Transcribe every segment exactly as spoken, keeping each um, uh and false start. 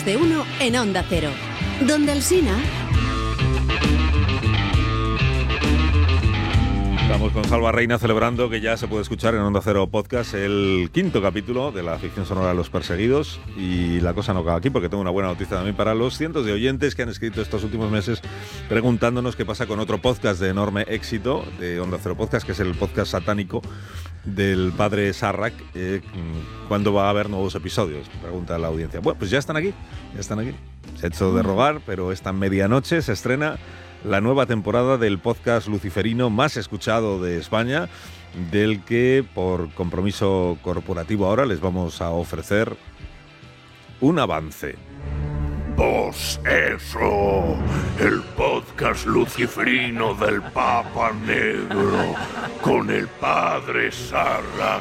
de uno en Onda Cero. Donde Alsina. Estamos con Salva Reina celebrando que ya se puede escuchar en Onda Cero Podcast el quinto capítulo de la ficción sonora Los Perseguidos, y la cosa no acaba aquí porque tengo una buena noticia también para los cientos de oyentes que han escrito estos últimos meses preguntándonos qué pasa con otro podcast de enorme éxito de Onda Cero Podcast, que es el podcast satánico del padre Sarrak. Eh, ¿Cuándo va a haber nuevos episodios?, pregunta la audiencia. Bueno, pues ya están aquí, ya están aquí. Se ha hecho de rogar, pero esta medianoche se estrena la nueva temporada del podcast luciferino más escuchado de España, del que por compromiso corporativo ahora les vamos a ofrecer un avance. Pues eso, el podcast luciferino del Papa Negro con el padre Sarrak.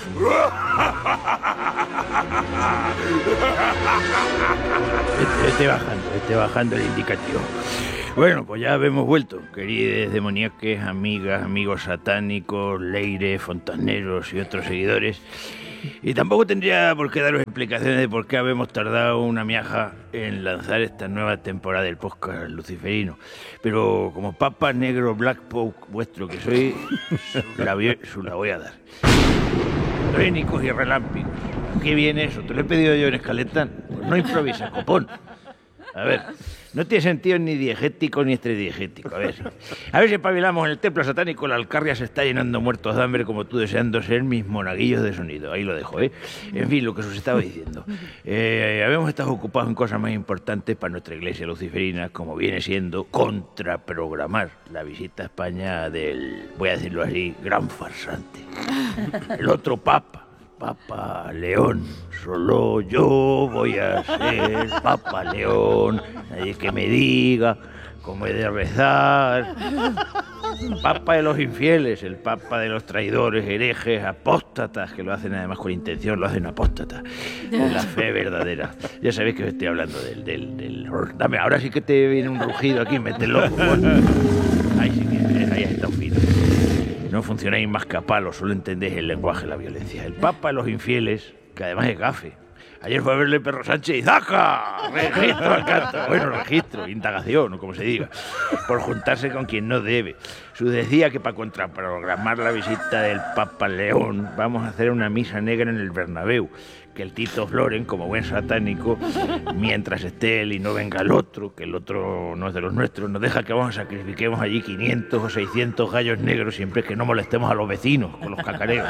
Vete bajando, vete bajando el indicativo. Bueno, pues ya hemos vuelto, queridos demoníaques, amigas, amigos satánicos, leires, fontaneros y otros seguidores. Y tampoco tendría por qué daros explicaciones de por qué habemos tardado una miaja en lanzar esta nueva temporada del podcast luciferino. Pero como Papa Negro Black Poke vuestro que soy, la voy, la voy a dar. Trénicos y relámpagos. ¿Qué viene eso? ¿Te lo he pedido yo en escaleta? Pues no improvisa, copón. A ver, no tiene sentido ni diegético ni estrediegético. A ver, a ver si espabilamos en el templo satánico. La Alcarria se está llenando muertos de hambre como tú, deseando ser mis monaguillos de sonido. Ahí lo dejo, ¿eh? En fin, lo que os estaba diciendo. Eh, habíamos estado ocupados en cosas más importantes para nuestra iglesia luciferina, como viene siendo contraprogramar la visita a España del, voy a decirlo así, gran farsante. El otro papa. Papa León, solo yo voy a ser Papa León, nadie que me diga cómo he de rezar. Papa de los infieles, el Papa de los traidores, herejes, apóstatas, que lo hacen además con intención, lo hacen apóstatas, de la fe verdadera. Ya sabéis que os estoy hablando del, del, del... Dame, ahora sí que te viene un rugido aquí, mételo. Ahí sí que, ahí está un fino. No funcionáis más que a palo, solo entendéis el lenguaje de la violencia. El Papa de los infieles, que además es gafe. Ayer fue a verle Perro Sánchez y ¡zaca! Registro al canto. Bueno, registro, indagación, o como se diga. Por juntarse con quien no debe. Su decía que para contraprogramar la visita del Papa León vamos a hacer una misa negra en el Bernabéu. Que el Tito Floren, como buen satánico, mientras esté él y no venga el otro, que el otro no es de los nuestros, nos deja que vamos a sacrifiquemos allí quinientos o seiscientos gallos negros siempre que no molestemos a los vecinos con los cacareos.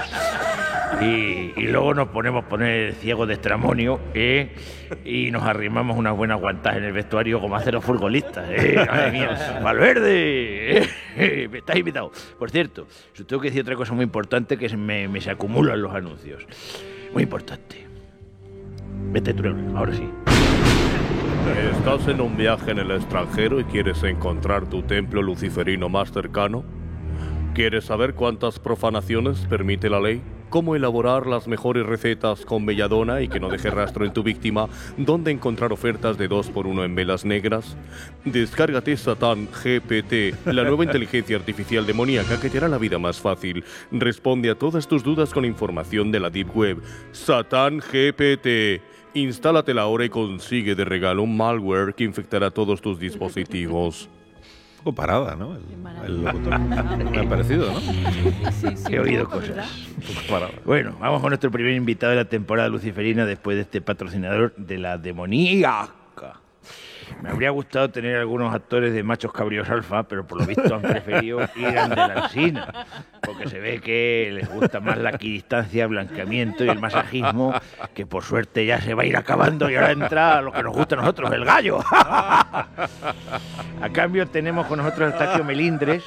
Y, y luego nos ponemos a poner ciegos de estramonio, ¿eh? Y nos arrimamos unas buenas guantas en el vestuario como hacer los futbolistas, ¿eh? ¡Madre mía! ¡Valverde! ¿eh? Me estás invitado. Por cierto, os tengo que decir otra cosa muy importante que se me, me se acumulan los anuncios. Muy importante. Vete tú, ahora sí. ¿Estás en un viaje en el extranjero y quieres encontrar tu templo luciferino más cercano? ¿Quieres saber cuántas profanaciones permite la ley? ¿Cómo elaborar las mejores recetas con belladona y que no deje rastro en tu víctima? ¿Dónde encontrar ofertas de dos por uno en velas negras? Descárgate Satán G P T, la nueva inteligencia artificial demoníaca que te hará la vida más fácil. Responde a todas tus dudas con información de la Deep Web. Satán G P T. Instálatela ahora y consigue de regalo un malware que infectará todos tus dispositivos. Un poco parada, ¿no? El, el locutor. Me ha parecido, ¿no? Sí, sí, he oído cosas. Un poco parada. Bueno, vamos con nuestro primer invitado de la temporada luciferina después de este patrocinador de la demoníaca. Me habría gustado tener algunos actores de machos cabríos alfa, pero por lo visto han preferido ir a de la Alsina, porque se ve que les gusta más la equidistancia, blanqueamiento y el masajismo, que por suerte ya se va a ir acabando y ahora entra lo que nos gusta a nosotros, el gallo. A cambio tenemos con nosotros a Eustaquio Melindres,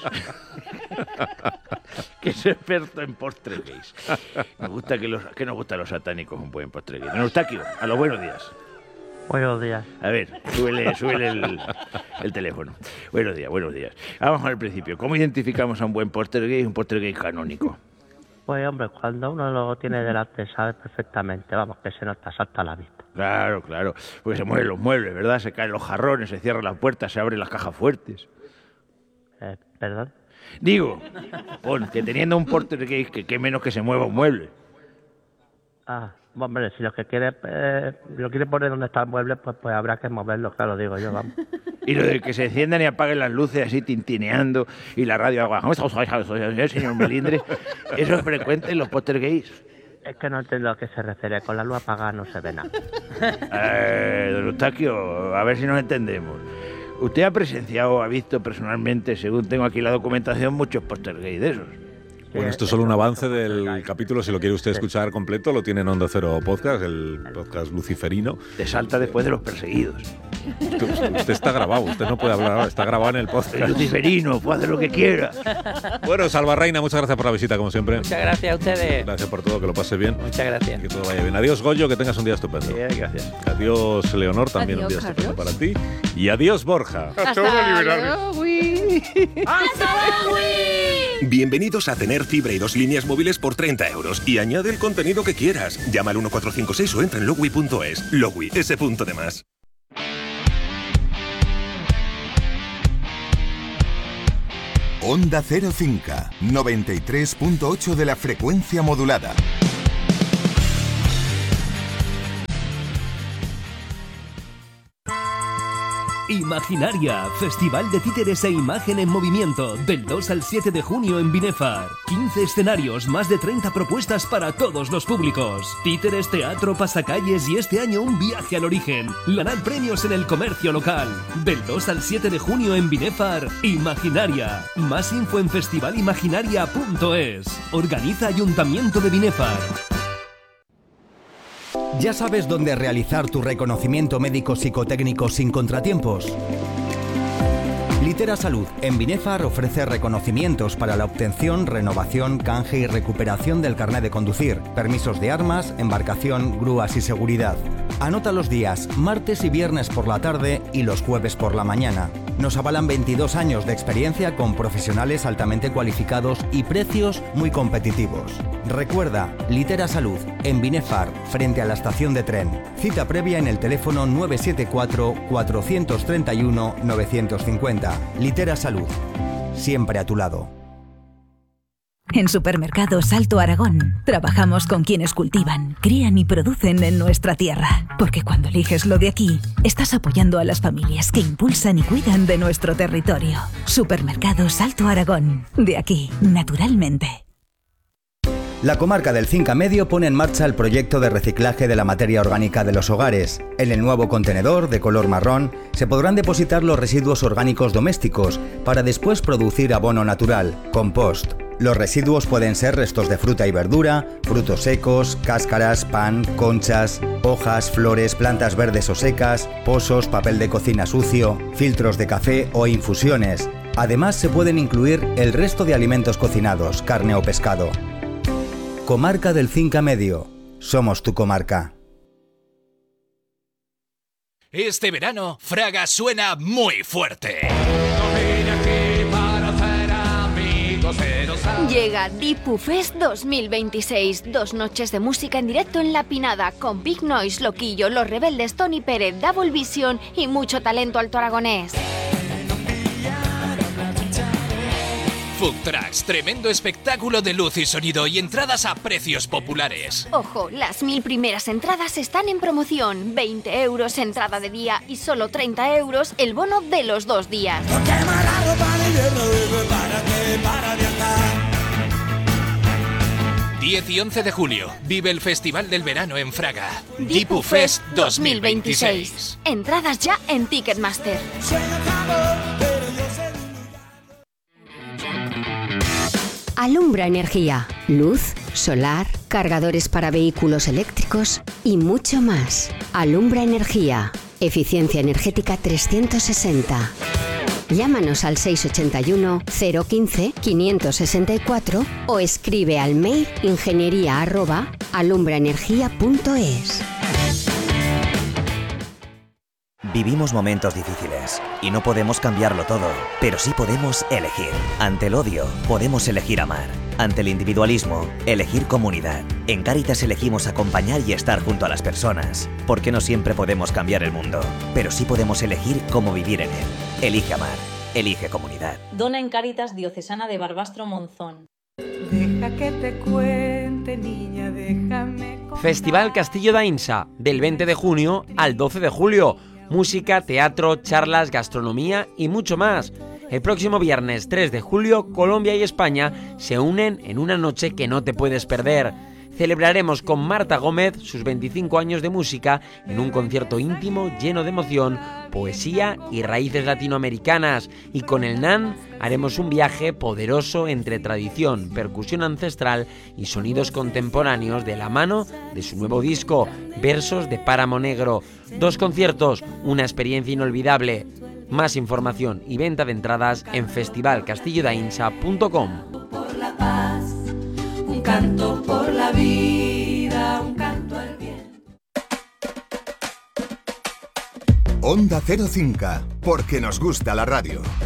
que es experto en postres gays. Nos gusta que, los, que nos gustan los satánicos un buen postre gay. Don Eustaquio, a los buenos días. Buenos días. A ver, súbele, súbele el, el teléfono. Buenos días, buenos días. Vamos al principio. ¿Cómo identificamos a un buen póster gay y un póster gay canónico? Pues hombre, cuando uno lo tiene delante sabe perfectamente, vamos, que se nota, salta a la vista. Claro, claro. Porque se mueven los muebles, ¿verdad? Se caen los jarrones, se cierran las puertas, se abren las cajas fuertes. Eh, ¿Perdón? Digo, pon, que teniendo un póster gay, que qué menos que se mueva un mueble. Ah, Hombre, si lo que quiere, eh, lo quiere poner donde está el mueble, pues, pues habrá que moverlo, claro, digo yo, vamos. Y lo de que se enciendan y apaguen las luces así tintineando y la radio algo, señor Melindres, ¿eso es frecuente en los poltergeists? Es que no entiendo a qué se refiere, con la luz apagada no se ve nada. Eh, don Eustaquio, a ver si nos entendemos. Usted ha presenciado, ha visto personalmente, según tengo aquí la documentación, muchos poltergeists de esos. Bueno, esto es solo un avance del capítulo. Si lo quiere usted escuchar completo, lo tiene en Onda Cero Podcast, el podcast luciferino. Te salta después de los perseguidos. Usted, usted está grabado, usted no puede hablar, está grabado en el podcast. El luciferino, puede hacer lo que quiera. Bueno, Salva Reina, muchas gracias por la visita, como siempre. Muchas gracias a ustedes. Gracias por todo, que lo pase bien. Muchas gracias. Que todo vaya bien. Adiós, Goyo, que tengas un día estupendo. Bien, gracias. Adiós, Leonor, también Adiós, un día estupendo Carlos. para ti. Y adiós, Borja. Hasta luego. ¡Hasta luego! Bienvenidos a tener fibra y dos líneas móviles por treinta euros y añade el contenido que quieras. Llama al uno cuatro cinco seis o entra en logui punto es. Logui, ese punto de más. Onda Cero Cinca, noventa y tres punto ocho de la frecuencia modulada. Imaginaria, Festival de Títeres e Imagen en Movimiento, del dos al siete de junio en Binefar. quince escenarios, más de treinta propuestas para todos los públicos. Títeres, teatro, pasacalles y este año un viaje al origen. Ganad premios en el comercio local. Del dos al siete de junio en Binefar, Imaginaria. Más info en festivalimaginaria punto es. Organiza Ayuntamiento de Binefar. ¿Ya sabes dónde realizar tu reconocimiento médico psicotécnico sin contratiempos? Litera Salud en Binefar ofrece reconocimientos para la obtención, renovación, canje y recuperación del carnet de conducir, permisos de armas, embarcación, grúas y seguridad. Anota los días, martes y viernes por la tarde y los jueves por la mañana. Nos avalan veintidós años de experiencia con profesionales altamente cualificados y precios muy competitivos. Recuerda, Litera Salud, en Binefar, frente a la estación de tren. Cita previa en el teléfono nueve siete cuatro, cuatro tres uno, nueve cinco cero. Litera Salud, siempre a tu lado. En Supermercados Alto Aragón trabajamos con quienes cultivan, crían y producen en nuestra tierra. Porque cuando eliges lo de aquí, estás apoyando a las familias que impulsan y cuidan de nuestro territorio. Supermercados Alto Aragón, de aquí, naturalmente. La comarca del Cinca Medio pone en marcha el proyecto de reciclaje de la materia orgánica de los hogares. En el nuevo contenedor, de color marrón, se podrán depositar los residuos orgánicos domésticos para después producir abono natural, compost. Los residuos pueden ser restos de fruta y verdura, frutos secos, cáscaras, pan, conchas, hojas, flores, plantas verdes o secas, pozos, papel de cocina sucio, filtros de café o infusiones. Además, se pueden incluir el resto de alimentos cocinados, carne o pescado. Comarca del Cinca Medio. Somos tu comarca. Este verano, Fraga suena muy fuerte. Llega Dipu Fest dos mil veintiséis. Dos noches de música en directo en La Pinada con Big Noise, Loquillo, Los Rebeldes, Tony Pérez, Double Vision y mucho talento alto aragonés. Food Trucks, tremendo espectáculo de luz y sonido y entradas a precios populares. Ojo, las mil primeras entradas están en promoción. veinte euros entrada de día y solo treinta euros el bono de los dos días. diez y once de julio, vive el Festival del Verano en Fraga. Dipu Fest dos mil veintiséis. Entradas ya en Ticketmaster. Alumbra Energía, luz, solar, cargadores para vehículos eléctricos y mucho más. Alumbra Energía, eficiencia energética trescientos sesenta. Llámanos al seis ocho uno, cero uno cinco, cinco seis cuatro o escribe al mail ingeniería arroba alumbraenergia punto es. Vivimos momentos difíciles y no podemos cambiarlo todo, pero sí podemos elegir. Ante el odio, podemos elegir amar. Ante el individualismo, elegir comunidad. En Cáritas elegimos acompañar y estar junto a las personas, porque no siempre podemos cambiar el mundo, pero sí podemos elegir cómo vivir en él. Elige amar, elige comunidad. Dona en Cáritas Diocesana de Barbastro Monzón. Deja que te cuente, niña, déjame... Festival Castillo da Insa, del veinte de junio al doce de julio. Música, teatro, charlas, gastronomía y mucho más. El próximo viernes tres de julio, Colombia y España se unen en una noche que no te puedes perder. Celebraremos con Marta Gómez sus veinticinco años de música en un concierto íntimo lleno de emoción, poesía y raíces latinoamericanas. Y con el N A N haremos un viaje poderoso entre tradición, percusión ancestral y sonidos contemporáneos de la mano de su nuevo disco, Versos de Páramo Negro. Dos conciertos, una experiencia inolvidable. Más información y venta de entradas en festival castillo da insa punto com. Un canto por la vida, un canto al bien. Onda Cero Cinca, porque nos gusta la radio.